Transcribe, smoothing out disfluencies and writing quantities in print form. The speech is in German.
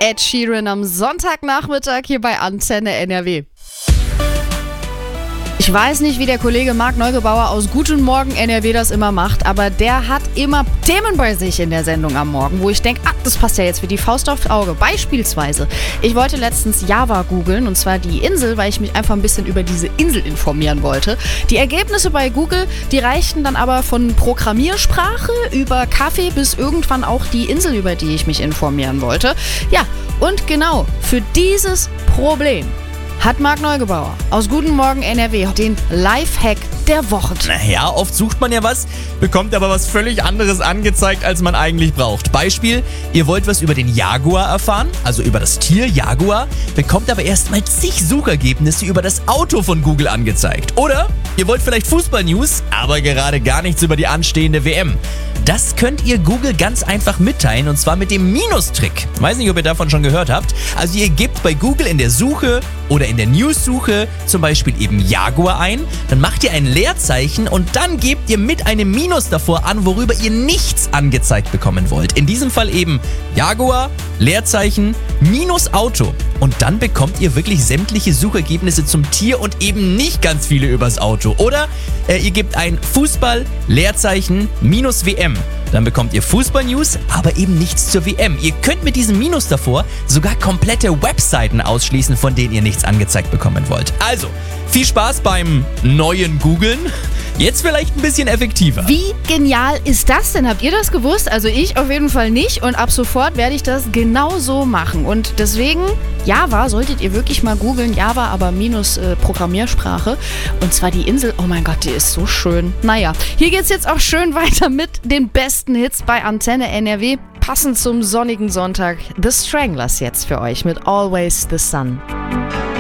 Ed Sheeran am Sonntagnachmittag hier bei Antenne NRW. Ich weiß nicht, wie der Kollege Marc Neugebauer aus Guten Morgen NRW das immer macht, aber der hat immer Themen bei sich in der Sendung am Morgen, wo ich denke, das passt ja jetzt wie die Faust aufs Auge. Beispielsweise, ich wollte letztens Java googeln, und zwar die Insel, weil ich mich einfach ein bisschen über diese Insel informieren wollte. Die Ergebnisse bei Google, die reichten dann aber von Programmiersprache über Kaffee bis irgendwann auch die Insel, über die ich mich informieren wollte. Ja, und genau für dieses Problem hat Marc Neugebauer aus Guten Morgen NRW den Lifehack der Woche. Naja, oft sucht man ja was, bekommt aber was völlig anderes angezeigt, als man eigentlich braucht. Beispiel, ihr wollt was über den Jaguar erfahren, also über das Tier Jaguar, bekommt aber erstmal zig Suchergebnisse über das Auto von Google angezeigt. Oder ihr wollt vielleicht Fußball-News, aber gerade gar nichts über die anstehende WM. Das könnt ihr Google ganz einfach mitteilen, und zwar mit dem Minustrick. Weiß nicht, ob ihr davon schon gehört habt. Also ihr gebt bei Google in der Suche oder in der News-Suche zum Beispiel eben Jaguar ein, dann macht ihr ein Leerzeichen und dann gebt ihr mit einem Minus davor an, worüber ihr nichts angezeigt bekommen wollt. In diesem Fall eben Jaguar, Leerzeichen, minus Auto. Und dann bekommt ihr wirklich sämtliche Suchergebnisse zum Tier und eben nicht ganz viele übers Auto. Oder ihr gebt ein Fußball, Leerzeichen, minus WM. Dann bekommt ihr Fußball-News, aber eben nichts zur WM. Ihr könnt mit diesem Minus davor sogar komplette Webseiten ausschließen, von denen ihr nichts angezeigt bekommen wollt. Also, viel Spaß beim neuen Googlen. Jetzt vielleicht ein bisschen effektiver. Wie genial ist das denn? Habt ihr das gewusst? Also ich auf jeden Fall nicht, und ab sofort werde ich das genau so machen. Und deswegen, Java solltet ihr wirklich mal googeln. Java, aber minus Programmiersprache. Und zwar die Insel, oh mein Gott, die ist so schön. Naja, hier geht's jetzt auch schön weiter mit den besten Hits bei Antenne NRW. Passend zum sonnigen Sonntag, The Stranglers jetzt für euch mit Always the Sun.